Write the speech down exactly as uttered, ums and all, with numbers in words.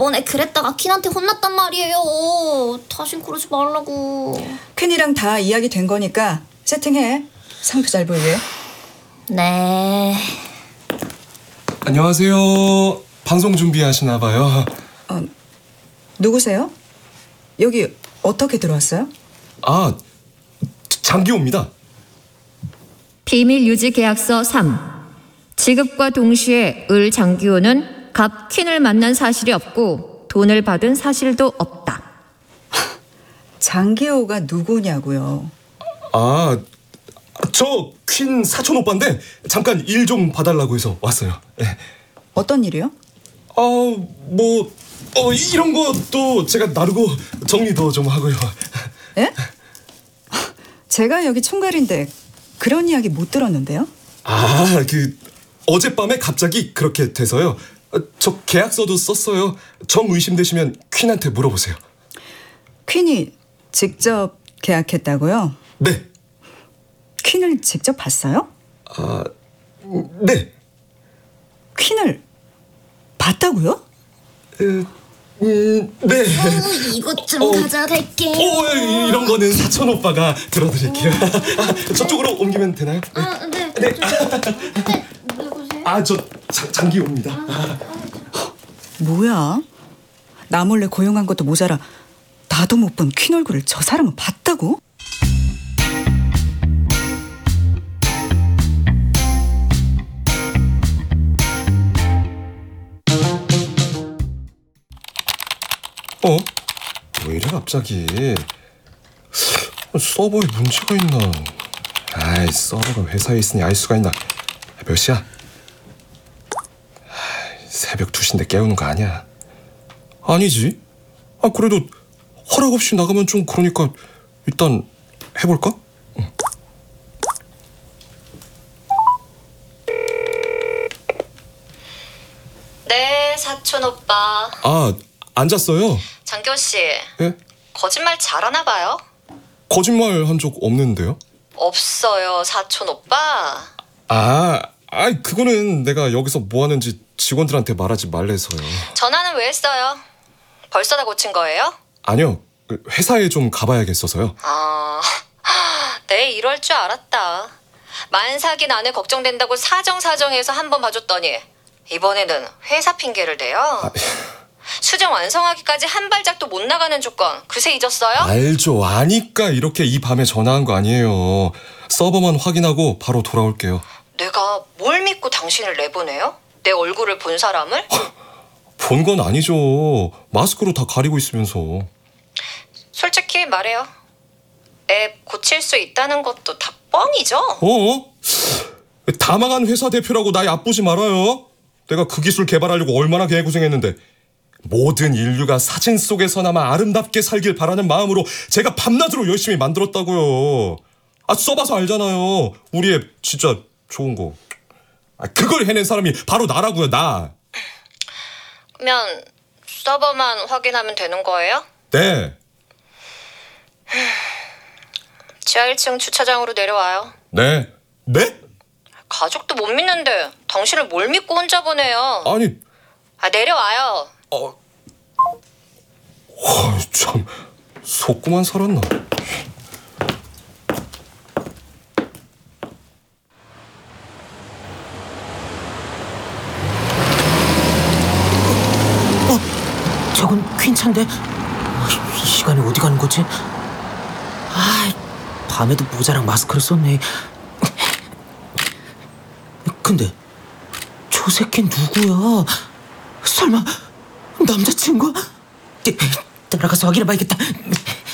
저번에 그랬다가 퀸한테 혼났단 말이에요. 다신 그러지 말라고. 퀸이랑 다 이야기 된 거니까 세팅해. 상표 잘 보이게. 네. 안녕하세요. 방송 준비하시나 봐요. 어, 누구세요? 여기 어떻게 들어왔어요? 아, 장기호입니다. 비밀 유지 계약서 삼. 지급과 동시에 을 장기호는 갑 퀸을 만난 사실이 없고 돈을 받은 사실도 없다. 장기호가 누구냐고요? 아, 저 퀸 사촌 오빠인데 잠깐 일 좀 봐달라고 해서 왔어요. 네. 어떤 일이요? 아, 뭐 어, 이런 것도 제가 나르고 정리도 좀 하고요. 예? 제가 여기 총괄인데 그런 이야기 못 들었는데요? 아, 그 어젯밤에 갑자기 그렇게 돼서요. 저 계약서도 썼어요. 정 의심되시면 퀸한테 물어보세요. 퀸이 직접 계약했다고요? 네. 퀸을 직접 봤어요? 아, 네. 퀸을 봤다고요? 음, 음, 네. 어, 이것 좀 어, 가져갈게. 오, 이런 거는 사촌 오빠가 들어드릴게요. 아, 저쪽으로 옮기면 되나요? 네. 아, 네. 네. 네. 누구세요? 아, 저 장기호입니다. 뭐야? 나 몰래 고용한 것도 모자라 나도 못 본 퀸 얼굴을 저 사람은 봤다고? 어? 왜 이래 갑자기? 서버에 문제가 있나? 아이, 서버가 회사에 있으니 알 수가 있나? 몇 시야? 아이, 새벽 두 시인데 깨우는 거 아니야? 아니지. 아, 그래도 허락 없이 나가면 좀 그러니까 일단 해볼까? 응. 네, 사촌 오빠. 아, 앉았어요? 장기호 씨, 예? 거짓말 잘하나 봐요? 거짓말 한 적 없는데요? 없어요, 사촌 오빠. 아, 아, 그거는 내가 여기서 뭐 하는지 직원들한테 말하지 말래서요. 전화는 왜 했어요? 벌써 다 고친 거예요? 아니요, 회사에 좀 가봐야겠어서요. 아, 네, 이럴 줄 알았다. 만삭인 아내 걱정된다고 사정사정해서 한 번 봐줬더니 이번에는 회사 핑계를 대요. 아, 수정 완성하기까지 한 발짝도 못 나가는 조건 그새 잊었어요? 알죠. 아니까 이렇게 이 밤에 전화한 거 아니에요. 서버만 확인하고 바로 돌아올게요. 내가 뭘 믿고 당신을 내보내요? 내 얼굴을 본 사람을? 본 건 아니죠. 마스크로 다 가리고 있으면서. 솔직히 말해요. 앱 고칠 수 있다는 것도 다 뻥이죠? 어? 다 망한 회사 대표라고 나 얕보지 말아요. 내가 그 기술 개발하려고 얼마나 개고생했는데. 모든 인류가 사진 속에서나마 아름답게 살길 바라는 마음으로 제가 밤낮으로 열심히 만들었다고요. 아, 써봐서 알잖아요. 우리 앱 진짜 좋은 거. 아, 그걸 해낸 사람이 바로 나라고요, 나. 그러면 서버만 확인하면 되는 거예요? 네. 지하 일 층 주차장으로 내려와요. 네. 네? 가족도 못 믿는데 당신을 뭘 믿고 혼자 보내요? 아니, 아, 내려와요. 어, 어, 참, 속고만 살았나? 어, 저건 퀸차인데 이 시간에 어디 가는 거지? 아, 밤에도 모자랑 마스크를 썼네. 근데 저 새끼 누구야? 설마 남자친구? 따라가서 확인해봐야겠다.